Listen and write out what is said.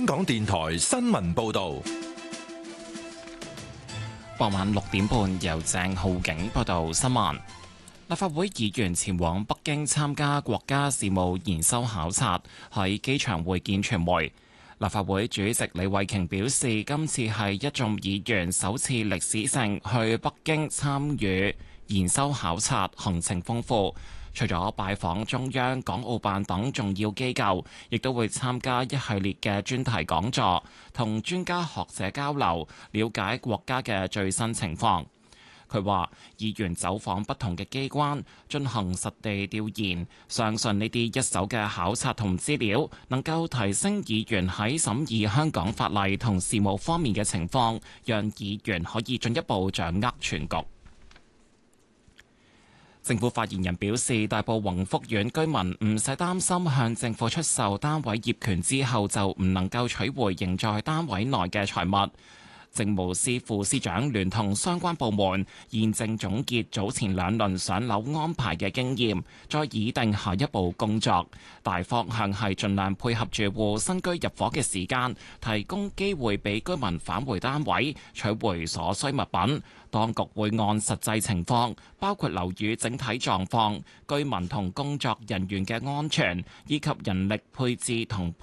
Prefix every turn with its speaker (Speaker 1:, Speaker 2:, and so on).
Speaker 1: 香港電台新聞報道。
Speaker 2: 傍晚6點半，由鄭浩景報道新聞。立法會議員前往北京參加國家事務研修考察，喺機場會見傳媒。立法會主席李慧瓊表示，今次係一眾議員首次歷史性去北京參與研修考察，行程豐富。除咗拜訪中央、港澳辦等重要機構，亦都會參加一系列嘅專題講座，同專家學者交流，了解國家嘅最新情況。佢話：議員走訪不同嘅機關，進行實地調研，相信呢啲一手嘅考察同資料，能夠提升議員喺審議香港法例同事務方面嘅情況，讓議員可以進一步掌握全局。政府發言人表示，大埔宏福苑居民唔使擔心向政府出售單位業權之後就唔能夠取回仍在單位內嘅財物。政務司副司長聯同相關部門現正總結早前兩輪上樓安排嘅經驗，再擬定下一步工作。大方向係盡量配合住戶新居入伙嘅時間，提供機會俾居民返回單位取回所需物品。當局會按實際情況，包括樓宇整體狀況、居民同工作人員嘅安全，以及人力配置同